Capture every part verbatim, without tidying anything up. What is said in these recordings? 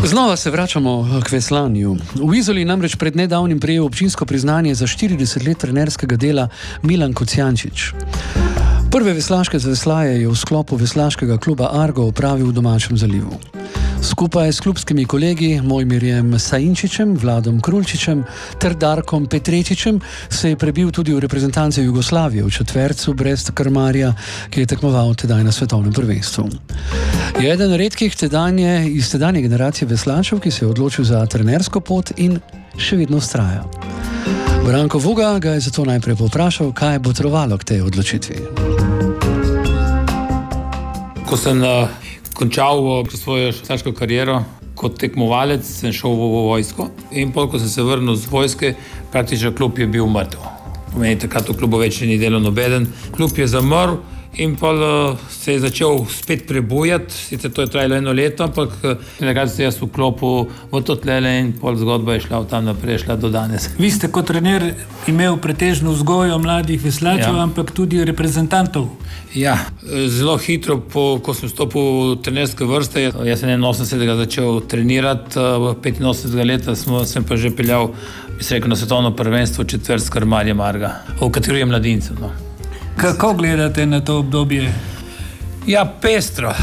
Znova se vračamo k veslanju. V Izoli namreč pred nedavnim prejel občinsko priznanje za štirideset let trenerskega dela Milan Kocijančič. Prve veslaške zveslaje je v sklopu veslaškega kluba Argo opravil v domačem zalivu. Skupaj s klubskimi kolegi Mojmirjem Sainčičem, Vladom Krulčičem ter Darkom Petrečičem se je prebil tudi v reprezentance Jugoslavije v četvercu brez krmarja, ki je tekmoval tedaj na svetovnem prvenstvu. Je eden redkih tedanje, iz tedanje generacije veslačev, ki se je odločil za trenersko pot in še vedno vztraja. Branko Vuga ga je zato najprej povprašal, kaj bo trovalo k tej odločitvi. Ko sem uh... končal svojo veslaško kariero kot tekmovalec, sem šel v vojsko in pol, ko sem se vrnil z vojske, praktično klub je bil mrtev. Pomeni, takrat v klubu več ni delal nobeden. Klub je zamrl in pol se je začel spet prebujati. Sicer to je trajalo eno leto, ampak nekaj se jaz vklopil v to tlele in pol zgodba je šla od tam naprej, šla do danes. Vi ste kot trener imel pretežno vzgojo mladih veslačev, ja. Ampak tudi reprezentantov. Ja, zelo hitro, po, ko sem stopil v trenerske vrste, jaz sem enainosemdesetega začel trenirati, petinosemdesetega leta smo, sem pa že peljal, bi se rekel, na svetovno prvenstvo četvrt s krmarjem Arga, v katerem je mladincev. No. Kako gledate na to obdobje? Ja, pestro.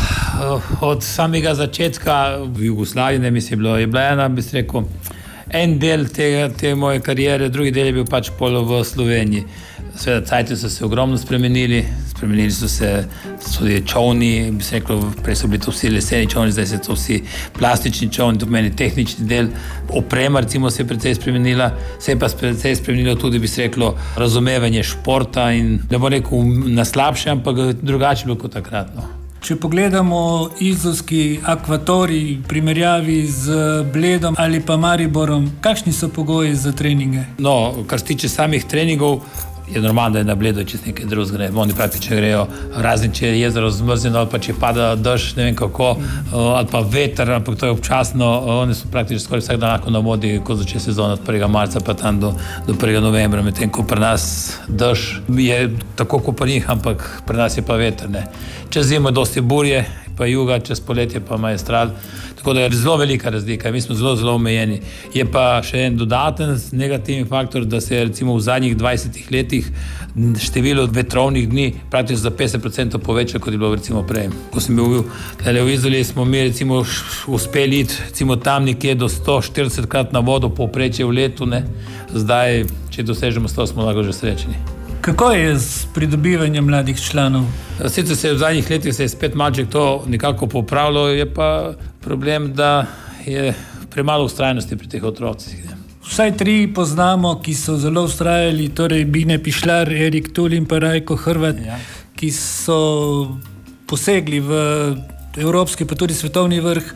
Od samega začetka v Jugoslaviji, ne mislim, je bilo, je bila ena, bi se rekel, en del tega, te moje karijere, drugi del je bil pač polo v Sloveniji. Seveda, cajti so se ogromno spremenili, spremenili so se tudi čovni, bi se rekel, prej so bili to vsi leseni čovni, zdaj so to vsi plastični čovni, to pomeni tehnični del, oprema recimo se je precej spremenila, se je pa precej spremenilo tudi, bi se reklo, razumevanje športa in ne bo rekel na slabše, ampak drugače bilo kot takrat. No. Če pogledamo izolski akvatorij v primerjavi z Bledom ali pa Mariborom, kakšni so pogoji za treninge? No, kar se tiče samih treningov, je normalno, da je na Bledu čez nekaj drugega. Oni praktično grejo razni, če je jezero zmrzljeno ali pa če pada dež, ne vem kako, ali pa veter, ampak to je občasno. Oni so praktično skoraj vsak dan lahko na vodi, ko začne sezona od prvega marca pa tam do, do prvega novembra. Medtem ko pri nas dež je tako kot pri njih, ampak pri nas je pa veter. Ne. Čez zimo je dosti burje, pa juga, čez poletje pa majestral. Tako da je zelo velika razlika, mi smo zelo, zelo omejeni. Je pa še en dodaten negativni faktor, da se je recimo v zadnjih dvajsetih letih število vetrovnih dni praktično za petdeset procentov povečalo, kot je bilo recimo prej. Ko sem bil v Izoli, smo mi recimo uspeli iti recimo tam nekje do sto štirideset krat na vodo povprečje v letu, ne. Zdaj, če dosežemo sto, smo lahko že srečni. Kako je z pridobivanjem mladih članov? Sicer se je v zadnjih letih se je spet malček to nekako popravilo, je pa problem, da je premalo vztrajnosti pri teh otrocih. Vsaj tri poznamo, ki so zelo vztrajali, torej Bine Pišlar, Erik Tul in pa Rajko Hrvat, ja. Ki so posegli v evropski pa tudi svetovni vrh.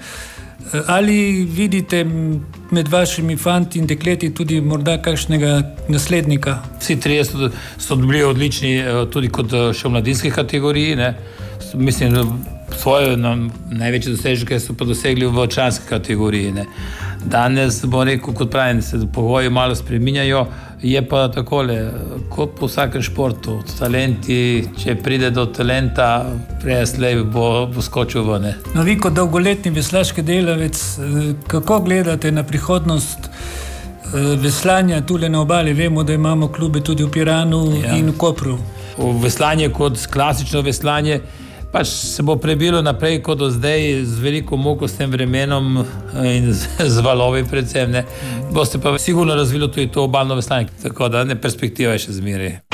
Ali vidite med vašimi fanti in dekleti tudi morda kakšnega naslednika? Vsi trije so, so bili odlični tudi kot še v mladinski kategoriji. Ne. Mislim, svoje največje dosežke so pa dosegli v članski kategoriji. Ne. Danes, bom rekel, kot pravim, se pogoji malo spreminjajo, je pa takole, kot po vsakem športu, talenti, če pride do talenta, prej slej bo, bo skočil ven. No, vi kot dolgoletni veslaški delavec, kako gledate na prihodnost veslanja tule na obali? Vemo, da imamo klube tudi v Piranu, ja. In v Kopru. Veslanje kot klasično veslanje pač se bo prebilo naprej kot do zdaj z veliko moko s tem vremenom in z, z valovi predvsem. Ne. Boste pa sigurno razvilo tudi to obalno veslanje, tako da ne, perspektiva je še zmeraj.